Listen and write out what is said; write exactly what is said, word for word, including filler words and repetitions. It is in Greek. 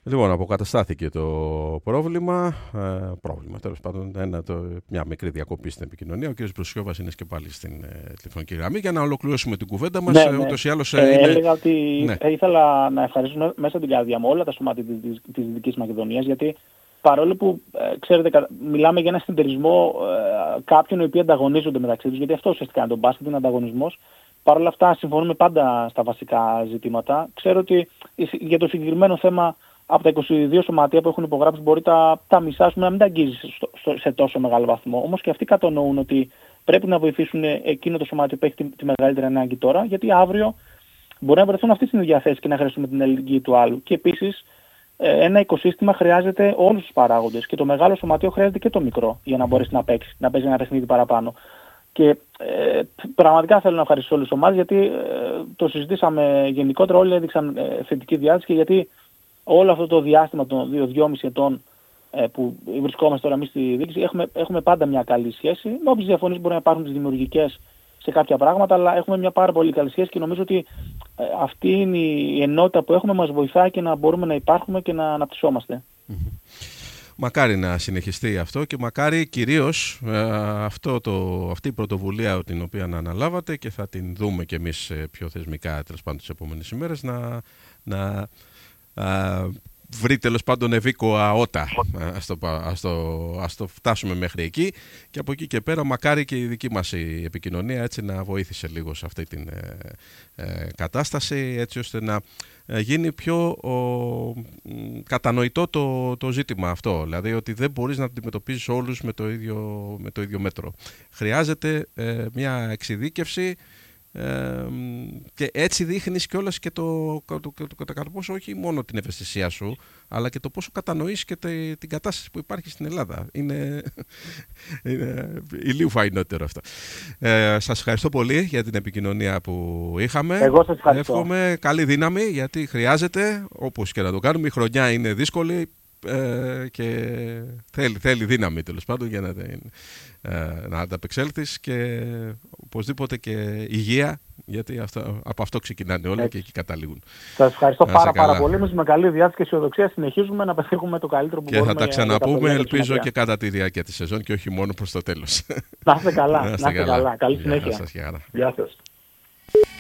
Λοιπόν, αποκαταστάθηκε το πρόβλημα. Ε, πρόβλημα, τέλος πάντων, ένα, το, μια μικρή διακοπή στην επικοινωνία. Ο κ. Μπρουσιόβας είναι και πάλι στην ε, τηλεφωνική γραμμή. Για να ολοκληρώσουμε την κουβέντα μας, ναι, ναι. ούτως ή άλλως. Ε, είναι... Έλεγα ότι ναι. ήθελα να ευχαριστήσω μέσα την καρδιά μου όλα τα σωματεία της, της Δυτικής Μακεδονίας, γιατί παρόλο που, ε, ξέρετε, μιλάμε για ένα συνεταιρισμό ε, κάποιων οι οποίοι ανταγωνίζονται μεταξύ τους, γιατί αυτό ουσιαστικά είναι το μπάσκετ, είναι ανταγωνισμός. Παρ' όλα αυτά συμφωνούμε πάντα στα βασικά ζητήματα. Ξέρω ότι για το συγκεκριμένο θέμα από τα είκοσι δύο σωματεία που έχουν υπογράψει μπορεί τα, τα μισά να μην τα αγγίζει στο, στο, σε τόσο μεγάλο βαθμό. Όμως και αυτοί κατανοούν ότι πρέπει να βοηθήσουν εκείνο το σωμάτιο που έχει τη, τη μεγαλύτερη ανάγκη τώρα, γιατί αύριο μπορεί να βρεθούν αυτοί στην ίδια θέση και να χρειαστούμε την αλληλεγγύη του άλλου. Και επίσης ένα οικοσύστημα χρειάζεται όλους τους παράγοντες και το μεγάλο σωματείο χρειάζεται και το μικρό για να μπορέσει να παίξει, να παίζει ένα παιχνίδι παραπάνω. Και ε, πραγματικά θέλω να ευχαριστήσω όλες τις ομάδες, γιατί ε, το συζητήσαμε γενικότερα, όλοι έδειξαν ε, θετική διάθεση, και γιατί όλο αυτό το διάστημα των δύο με δυόμισι ετών ε, που βρισκόμαστε τώρα εμείς στη διοίκηση, έχουμε, έχουμε πάντα μια καλή σχέση. Με όποιες διαφωνίες μπορεί να υπάρχουν τις δημιουργικές σε κάποια πράγματα, αλλά έχουμε μια πάρα πολύ καλή σχέση και νομίζω ότι ε, αυτή είναι η ενότητα που έχουμε, μας βοηθάει και να μπορούμε να υπάρχουμε και να αναπτυσσόμαστε. Mm-hmm. Μακάρι να συνεχιστεί αυτό και μακάρι κυρίως ε, αυτό το, αυτή η πρωτοβουλία την οποία να αναλάβατε και θα την δούμε και εμείς πιο θεσμικά τέλος πάντων τις επόμενες ημέρες να, να α, βρει τέλος πάντων ευήκοα ότα. Ας το, ας, το, ας το φτάσουμε μέχρι εκεί και από εκεί και πέρα μακάρι και η δική μας η επικοινωνία έτσι να βοήθησε λίγο σε αυτή την ε, ε, κατάσταση, έτσι ώστε να γίνει πιο ο, κατανοητό το, το ζήτημα αυτό. Δηλαδή ότι δεν μπορείς να αντιμετωπίζεις όλους με το ίδιο, με το ίδιο μέτρο. Χρειάζεται ε, μια εξειδίκευση ε, και έτσι δείχνεις κιόλας και το, το, το, το, το κατά πόσο όχι μόνο την ευαισθησία σου, αλλά και το πόσο κατανοείς και τε, την κατάσταση που υπάρχει στην Ελλάδα. Είναι, είναι ηλίου φαϊνότερο αυτό. Ε, σας ευχαριστώ πολύ για την επικοινωνία που είχαμε. Εγώ σας ευχαριστώ. Εύχομαι καλή δύναμη, γιατί χρειάζεται, όπως και να το κάνουμε. Η χρονιά είναι δύσκολη ε, και θέλει, θέλει δύναμη τέλος πάντων για να, ε, να ανταπεξέλθεις, και οπωσδήποτε και υγεία, γιατί αυτό, από αυτό ξεκινάνε όλα. Έτσι. Και εκεί καταλήγουν. Σας ευχαριστώ πάρα, πάρα πολύ. Εμείς με καλή διάθεση και αισιοδοξία συνεχίζουμε να πετύχουμε το καλύτερο που και μπορούμε. Και θα τα ξαναπούμε, ελπίζω, και κατά τη διάρκεια της σεζόν και όχι μόνο προς το τέλος. Να είστε καλά. Να είστε καλά. καλά. Καλή συνέχεια. Γεια σας. Γεια σας.